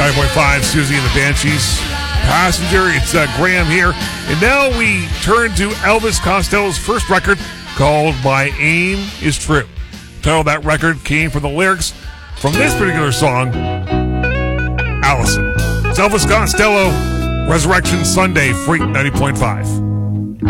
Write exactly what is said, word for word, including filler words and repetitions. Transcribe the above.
nine point five, Susie and the Banshees. Passenger, it's uh, Graham here. And now we turn to Elvis Costello's first record called My Aim Is True. The title of that record came from the lyrics from this particular song, Allison. It's Elvis Costello, Resurrection Sunday, Freak ninety point five.